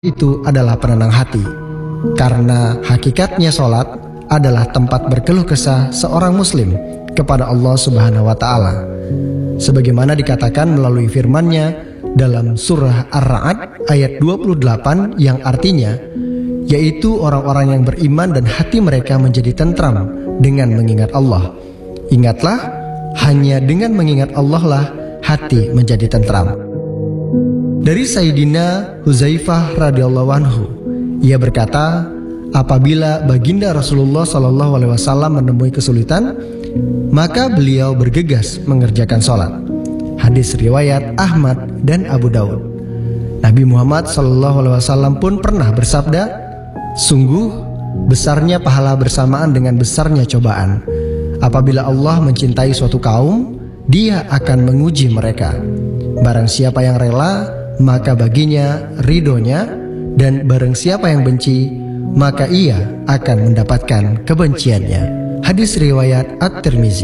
itu adalah penenang hati. Karena hakikatnya sholat adalah tempat berkeluh kesah seorang muslim kepada Allah Subhanahu wa Ta'ala, sebagaimana dikatakan melalui firman-Nya dalam surah Ar-Ra'd ayat 28 yang artinya, yaitu orang-orang yang beriman dan hati mereka menjadi tentram dengan mengingat Allah. Ingatlah, hanya dengan mengingat Allah lah hati menjadi tentram. Dari Sayyidina Huzaifah radhiyallahu anhu, ia berkata, apabila baginda Rasulullah SAW menemui kesulitan, maka beliau bergegas mengerjakan sholat. Hadis riwayat Ahmad dan Abu Daud. Nabi Muhammad SAW pun pernah bersabda, sungguh besarnya pahala bersamaan dengan besarnya cobaan. Apabila Allah mencintai suatu kaum, Dia akan menguji mereka. Barang siapa yang rela, maka baginya ridhonya, dan barang siapa yang benci, maka ia akan mendapatkan kebenciannya. Hadis riwayat At-Tirmizi.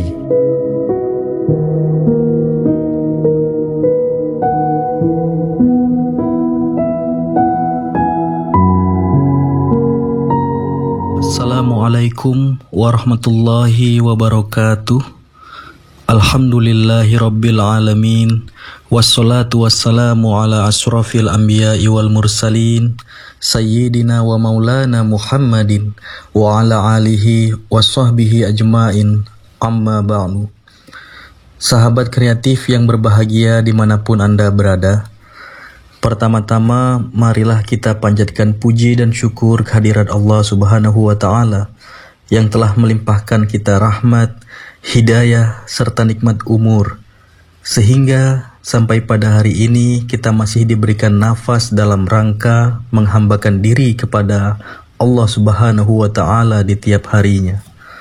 Assalamualaikum warahmatullahi wabarakatuh. Alhamdulillahi rabbil alamin. Wassalatu wassalamu ala asrafil anbiya'i wal mursalin, Sayyidina wa maulana Muhammadin wa ala alihi wa sahbihi ajma'in, amma ba'du. Sahabat kreatif yang berbahagia dimanapun Anda berada, pertama-tama marilah kita panjatkan puji dan syukur kehadirat Allah Subhanahu wa Ta'ala yang telah melimpahkan kita rahmat, hidayah, serta nikmat umur, sehingga sampai pada hari ini kita masih diberikan nafas dalam rangka menghambakan diri kepada Allah Subhanahu wa Ta'ala di tiap harinya.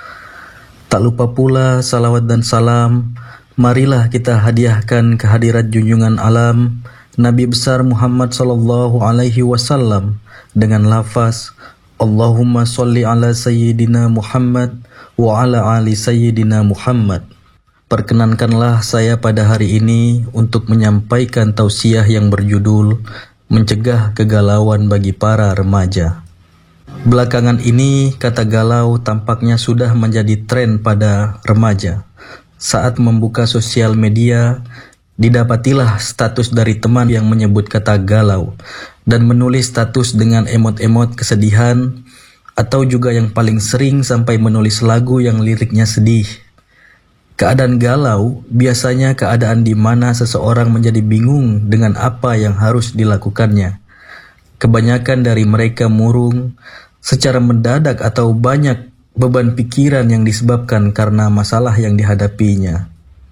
Tak lupa pula salawat dan salam marilah kita hadiahkan kehadirat junjungan alam Nabi besar Muhammad sallallahu alaihi wasallam dengan lafaz Allahumma sholli ala sayyidina Muhammad wa ala ali sayyidina Muhammad. Perkenankanlah saya pada hari ini untuk menyampaikan tausiah yang berjudul Mencegah Kegalauan bagi para remaja. Belakangan ini kata galau tampaknya sudah menjadi tren pada remaja. Saat membuka sosial media, didapatilah status dari teman yang menyebut kata galau dan menulis status dengan emot-emot kesedihan, atau juga yang paling sering sampai menulis lagu yang liriknya sedih. Keadaan galau biasanya keadaan di mana seseorang menjadi bingung dengan apa yang harus dilakukannya. Kebanyakan dari mereka murung secara mendadak atau banyak beban pikiran yang disebabkan karena masalah yang dihadapinya.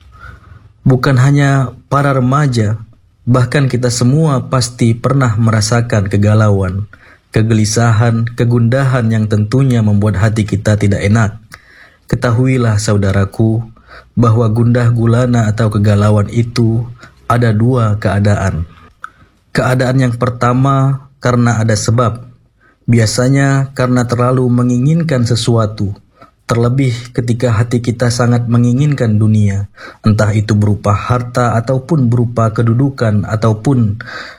Bukan hanya para remaja, bahkan kita semua pasti pernah merasakan kegalauan, kegelisahan, kegundahan yang tentunya membuat hati kita tidak enak. Ketahuilah saudaraku, bahwa gundah gulana atau kegalauan itu ada dua keadaan. Keadaan yang pertama karena ada sebab, biasanya karena terlalu menginginkan sesuatu, terlebih ketika hati kita sangat menginginkan dunia, entah itu berupa harta ataupun berupa kedudukan ataupun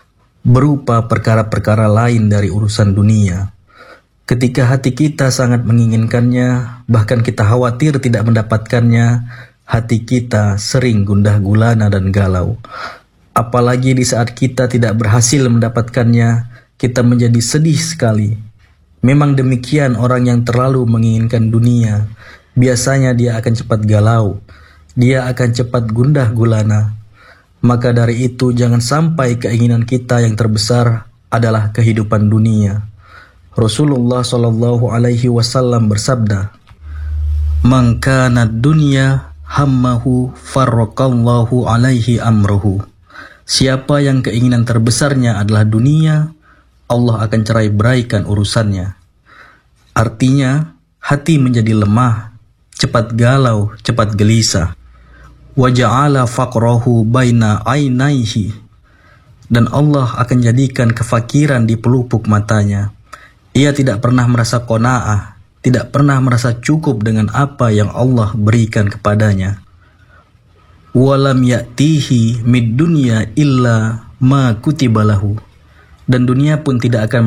berupa perkara-perkara lain dari urusan dunia. Ketika hati kita sangat menginginkannya, bahkan kita khawatir tidak mendapatkannya, hati kita sering gundah gulana dan galau. Apalagi di saat kita tidak berhasil mendapatkannya, kita menjadi sedih sekali. Memang demikian orang yang terlalu menginginkan dunia, biasanya dia akan cepat galau, dia akan cepat gundah gulana. Maka dari itu jangan sampai keinginan kita yang terbesar adalah kehidupan dunia. Rasulullah sallallahu alaihi wasallam bersabda, "Man kana dunya hammahu farraqallahu alaihi amruhu." Siapa yang keinginan terbesarnya adalah dunia, Allah akan cerai beraikan urusannya. Artinya, hati menjadi lemah, cepat galau, cepat gelisah. Wa ja'ala faqrahu baina ainaihi. Dan Allah akan jadikan kefakiran di pelupuk matanya. Ia tidak pernah merasa qanaah, tidak pernah merasa cukup dengan apa yang Allah berikan kepadanya. Walam ya'tihi mid dunya illa ma kutibalahu. dan dunia pun tidak akan